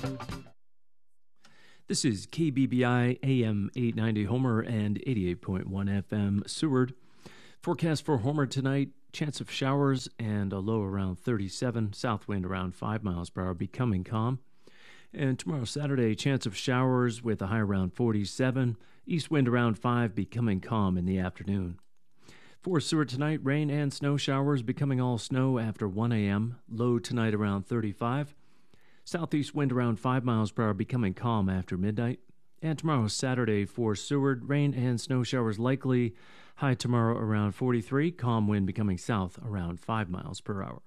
This is KBBI AM 890 Homer and 88.1 FM Seward. Forecast for Homer tonight, chance of showers and a low around 37, south wind around 5 miles per hour, becoming calm. And tomorrow, Saturday, chance of showers with a high around 47, east wind around 5, becoming calm in the afternoon. For Seward tonight, rain and snow showers becoming all snow after 1 a.m., low tonight around 35. Southeast wind around 5 miles per hour, becoming calm after midnight. And tomorrow, Saturday, for Seward, rain and snow showers likely. High tomorrow around 43, calm wind becoming south around 5 miles per hour.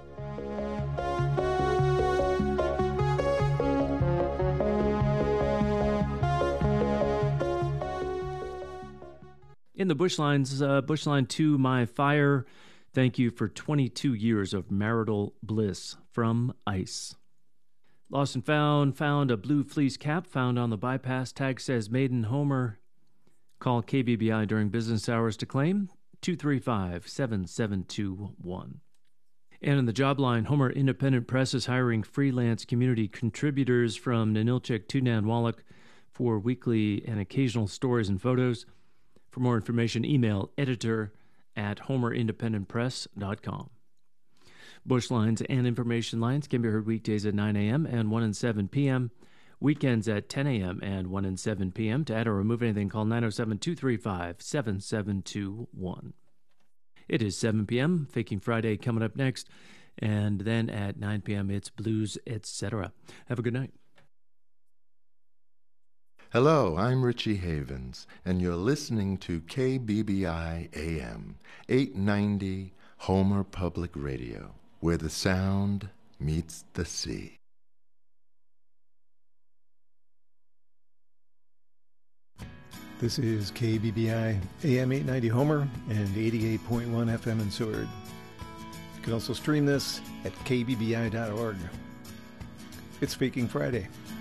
In the Bushlines, Bushline 2, My Fire, thank you for 22 years of marital bliss, from Ice. Lost and found a blue fleece cap found on the bypass. Tag says Maiden Homer. Call KBBI during business hours to claim, 235-7721. And in the job line, Homer Independent Press is hiring freelance community contributors from Ninilchik to Nanwalek for weekly and occasional stories and photos. For more information, email editor@homerindependentpress.com. Bush lines and information lines can be heard weekdays at 9 a.m. and 1 and 7 p.m., weekends at 10 a.m. and 1 and 7 p.m. To add or remove anything, call 907-235-7721. It is 7 p.m., Faking Friday coming up next, and then at 9 p.m. it's Blues, etc. Have a good night. Hello, I'm Richie Havens, and you're listening to KBBI AM 890 Homer Public Radio, where the sound meets the sea. This is KBBI AM 890 Homer and 88.1 FM in Seward. You can also stream this at kbbi.org. It's Faking Friday.